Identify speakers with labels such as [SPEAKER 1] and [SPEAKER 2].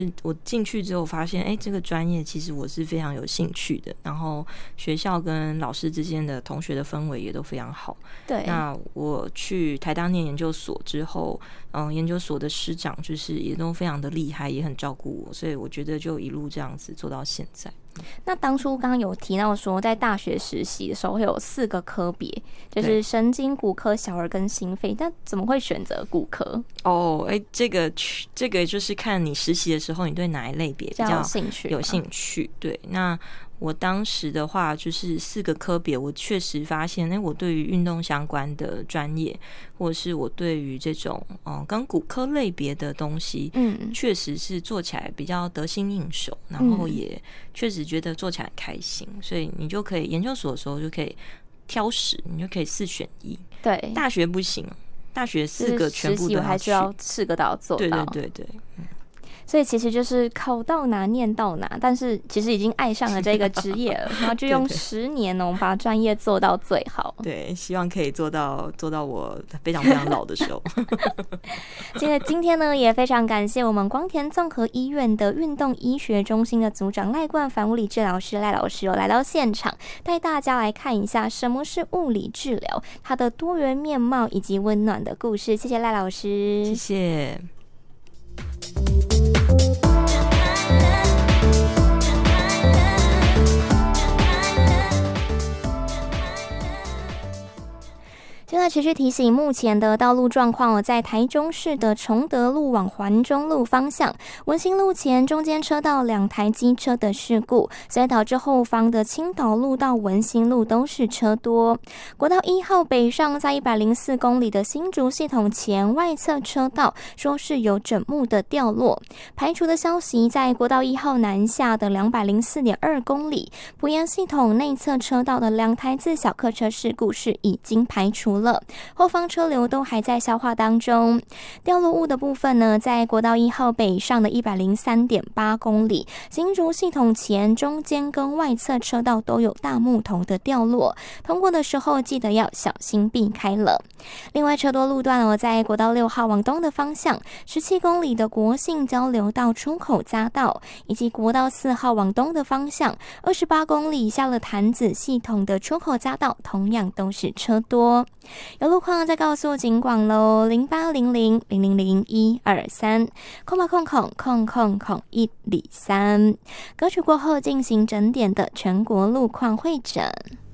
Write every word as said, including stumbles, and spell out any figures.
[SPEAKER 1] 我进去之后发现，哎，这个专业其实我是非常有兴趣的，然后学校跟老师之间的同学的氛围也都非常好。
[SPEAKER 2] 对，
[SPEAKER 1] 那我去台大念研究所之后，嗯，研究所的师长就是也都非常的厉害，也很照顾我，所以我觉得就一路这样子做到现在。
[SPEAKER 2] 那当初刚刚有提到说，在大学实习的时候会有四个科别，就是神经、骨科、小儿跟心肺，但怎么会选择骨科？
[SPEAKER 1] 哦，哎，这个这个就是看你实习的时候，你对哪一类别比较
[SPEAKER 2] 有兴趣？
[SPEAKER 1] 有兴趣，对，那。我当时的话就是四个科别，我确实发现，哎，我对于运动相关的专业，或者是我对于这种嗯跟骨科类别的东西，嗯，确实是做起来比较得心应手，然后也确实觉得做起来很开心，所以你就可以研究所的时候就可以挑食，你就可以四选一。
[SPEAKER 2] 对，
[SPEAKER 1] 大学不行，大学四个全部都要去，
[SPEAKER 2] 还是要四个都要做到。
[SPEAKER 1] 对对对对，嗯。
[SPEAKER 2] 所以其实就是考到哪念到哪，但是其实已经爱上了这个职业了，然后就用十年哦，把专业做到最好。
[SPEAKER 1] 对，希望可以做到做到我非常非常老的时候。
[SPEAKER 2] 这个今天呢，也非常感谢我们光田综合医院的运动医学中心的组长赖冠凡物理治疗师赖老师有来到现场，带大家来看一下什么是物理治疗，它的多元面貌以及温暖的故事。谢谢赖老师，
[SPEAKER 1] 谢谢。
[SPEAKER 2] 现在持续提醒，目前的道路状况，在台中市的崇德路往环中路方向，文心路前中间车道两台机车的事故，所以导致后方的青岛路到文心路都是车多。国道一号北上，在一百零四公里的新竹系统前外侧车道，说是有整木的掉落。排除的消息，在国道一号南下的两百零四点二公里，埔盐系统内侧车道的两台自小客车事故是已经排除了。了，后方车流都还在消化当中。掉落物的部分呢，在国道一号北上的一百零三点八公里，新竹系统前中间跟外侧车道都有大木头的掉落，通过的时候记得要小心避开了。另外，车多路段哦，在国道六号往东的方向，十七公里的国信交流道出口匝道，以及国道四号往东的方向，二十八公里下了潭子系统的出口匝道，同样都是车多。有路况再告诉警广喽，零八零零零零零一二三，空吧空空空空空一里三。歌曲过后进行整点的全国路况会诊。